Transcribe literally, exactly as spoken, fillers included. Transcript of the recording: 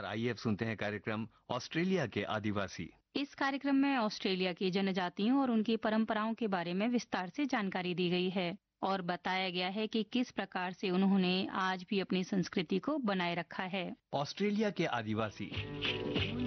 आइए अब सुनते हैं कार्यक्रम ऑस्ट्रेलिया के आदिवासी। इस कार्यक्रम में ऑस्ट्रेलिया की जनजातियों और उनकी परंपराओं के बारे में विस्तार से जानकारी दी गई है और बताया गया है कि किस प्रकार से उन्होंने आज भी अपनी संस्कृति को बनाए रखा है। ऑस्ट्रेलिया के आदिवासी।